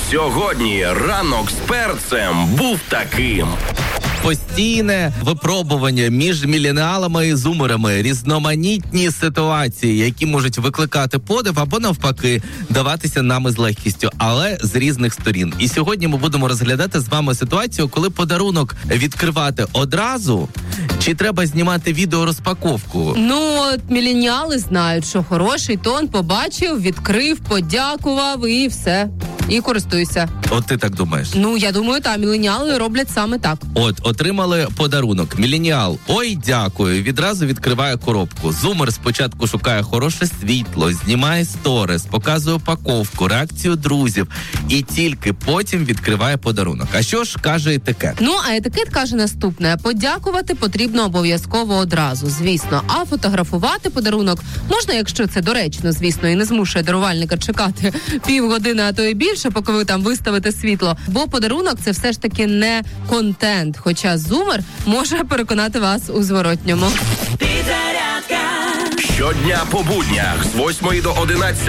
Сьогодні ранок з перцем був таким. Постійне випробування між міленіалами і зумерами, різноманітні ситуації, які можуть викликати подив або навпаки даватися нами з легкістю, але з різних сторін. І сьогодні ми будемо розглядати з вами ситуацію, коли подарунок відкривати одразу, чи треба знімати відеорозпаковку. Ну, от міленіали знають, що хороший тон, побачив, відкрив, подякував і все. І користуйся. От ти так думаєш? Ну, я думаю, так, міленіали роблять саме так. От, отримали подарунок. Міленіал, ой, дякую, відразу відкриває коробку. Зумер спочатку шукає хороше світло, знімає сторіс, показує упаковку, реакцію друзів і тільки потім відкриває подарунок. А що ж каже етикет? Ну, а етикет каже наступне. Подякувати потрібно обов'язково одразу, звісно. А фотографувати подарунок можна, якщо це доречно, звісно, і не змушує дарувальника чекати півгодини, а то і більше, поки ви там виставите світло. Бо подарунок – це все ж таки не контент. Хоча зумер може переконати вас у зворотньому. Щодня по буднях з 8 до 11